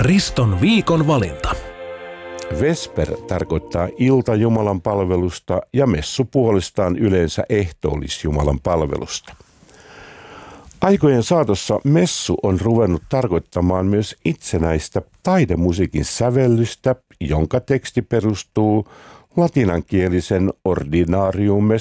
Riston viikon valinta. Vesper tarkoittaa ilta-Jumalan palvelusta ja messu puolestaan yleensä ehtoollis-Jumalan palvelusta. Aikojen saatossa messu on ruvennut tarkoittamaan myös itsenäistä taidemusiikin sävellystä, jonka teksti perustuu latinankielisen ordinarium